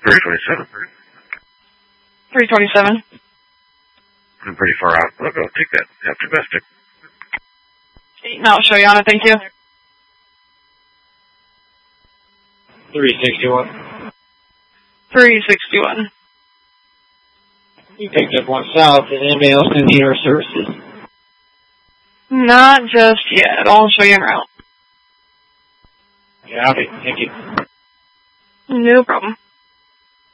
327. 327. I'm pretty far out. Look, I'll take that. Have domestic. No, Shoyana, thank you. 361. 361. You picked up one south and anybody else in your services? Not just yet. I'll show you en route. Copy. Thank you. No problem.